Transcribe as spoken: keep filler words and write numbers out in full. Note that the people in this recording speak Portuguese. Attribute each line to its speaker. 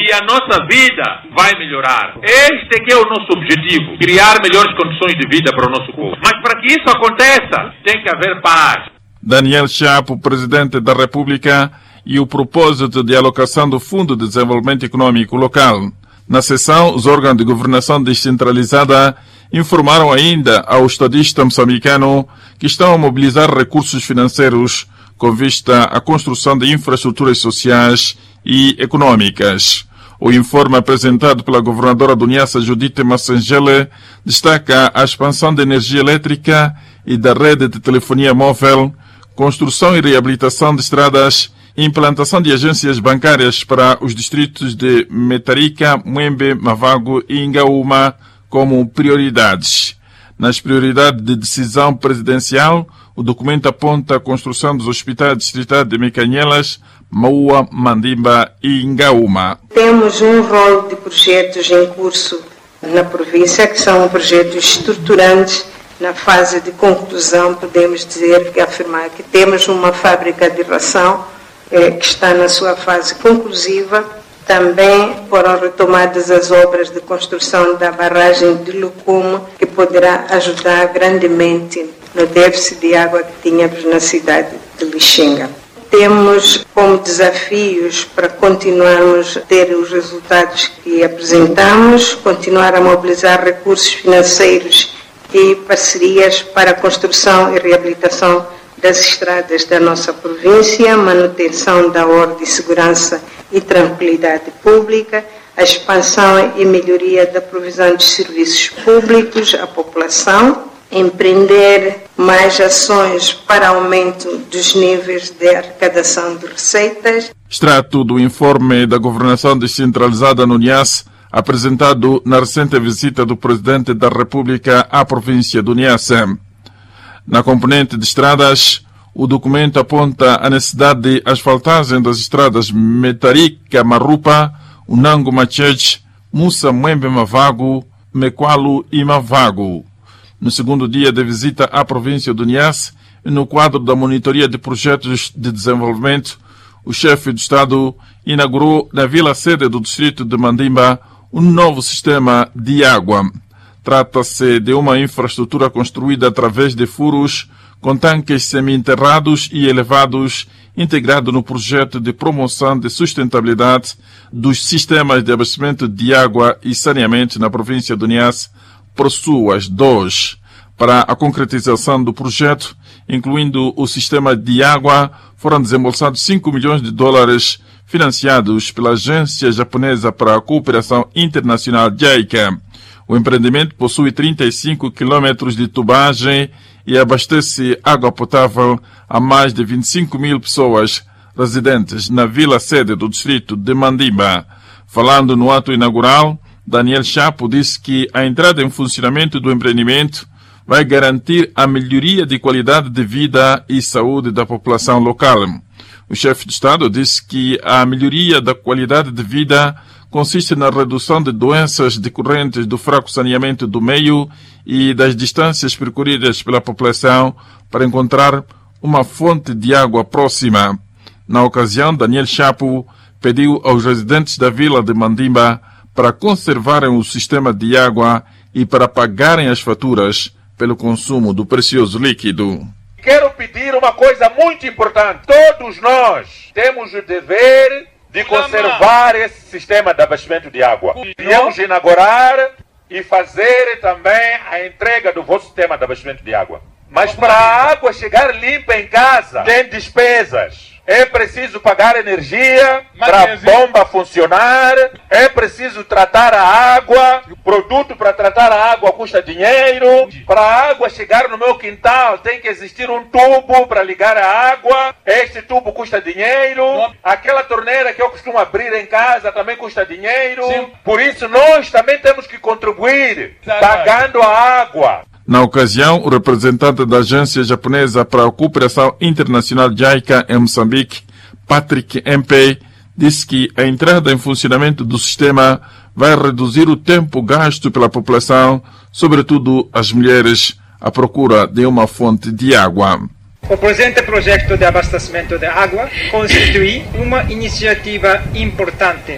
Speaker 1: e a nossa vida vai melhorar. Este é que é o nosso objetivo, criar melhores condições de vida para o nosso povo. Mas para que isso aconteça, tem que haver paz.
Speaker 2: Daniel Chapo, presidente da República, e o propósito de alocação do Fundo de Desenvolvimento Econômico Local. Na sessão, os órgãos de governação descentralizada informaram ainda ao estadista moçambicano que estão a mobilizar recursos financeiros com vista à construção de infraestruturas sociais e econômicas. O informe apresentado pela governadora do Niassa, Judite Massangele, destaca a expansão da energia elétrica e da rede de telefonia móvel, construção e reabilitação de estradas, implantação de agências bancárias para os distritos de Metarica, Muembe, Mavago e Ingaúma como prioridades. Nas prioridades de decisão presidencial, o documento aponta a construção dos hospitais distritais de Mecanhelas, Maua, Mandimba e Ingaúma.
Speaker 3: Temos um rol de projetos em curso na província, que são projetos estruturantes. Na fase de conclusão, podemos dizer que afirmar que temos uma fábrica de ração eh, que está na sua fase conclusiva. Também foram retomadas as obras de construção da barragem de Lucumo, que poderá ajudar grandemente no déficit de água que tínhamos na cidade de Lixinga. Temos como desafios para continuarmos a ter os resultados que apresentamos, continuar a mobilizar recursos financeiros e parcerias para a construção e reabilitação das estradas da nossa província, manutenção da ordem, segurança e tranquilidade pública, a expansão e melhoria da provisão de serviços públicos à população, empreender mais ações para aumento dos níveis de arrecadação de receitas.
Speaker 2: Extrato do informe da governação descentralizada no Niassa, apresentado na recente visita do Presidente da República à província do Niassa. Na componente de estradas, o documento aponta a necessidade de asfaltagem das estradas Metarica, Marupa, Unango, Machete, Mussa, Muembe, Mavago, Mequalo e Mavago. No segundo dia de visita à província do Niassa, e no quadro da monitoria de projetos de desenvolvimento, o chefe do Estado inaugurou na vila-sede do distrito de Mandimba um novo sistema de água. Trata-se de uma infraestrutura construída através de furos com tanques semi-enterrados e elevados, integrado no projeto de promoção de sustentabilidade dos sistemas de abastecimento de água e saneamento na província do Niassa, por suas dois. Para a concretização do projeto, incluindo o sistema de água, foram desembolsados cinco milhões de dólares financiados pela Agência Japonesa para a Cooperação Internacional JICA. O empreendimento possui trinta e cinco quilômetros de tubagem e abastece água potável a mais de vinte e cinco mil pessoas residentes na vila-sede do distrito de Mandimba. Falando no ato inaugural, Daniel Chapo disse que a entrada em funcionamento do empreendimento vai garantir a melhoria de qualidade de vida e saúde da população local. O chefe de Estado disse que a melhoria da qualidade de vida consiste na redução de doenças decorrentes do fraco saneamento do meio e das distâncias percorridas pela população para encontrar uma fonte de água próxima. Na ocasião, Daniel Chapo pediu aos residentes da vila de Mandimba para conservarem o sistema de água e para pagarem as faturas pelo consumo do precioso líquido.
Speaker 1: Quero pedir uma coisa muito importante. Todos nós temos o dever de conservar esse sistema de abastecimento de água. Viemos inaugurar e fazer também a entrega do vosso sistema de abastecimento de água. Mas para a água chegar limpa em casa, tem despesas. É preciso pagar energia para a bomba funcionar, é preciso tratar a água, o produto para tratar a água custa dinheiro, para a água chegar no meu quintal tem que existir um tubo para ligar a água, este tubo custa dinheiro, aquela torneira que eu costumo abrir em casa também custa dinheiro, por isso nós também temos que contribuir pagando a água.
Speaker 2: Na ocasião, o representante da Agência Japonesa para a Cooperação Internacional JICA em Moçambique, Patrick Empey, disse que a entrada em funcionamento do sistema vai reduzir o tempo gasto pela população, sobretudo as mulheres, à procura de uma fonte de água.
Speaker 4: O presente projeto de abastecimento de água constitui uma iniciativa importante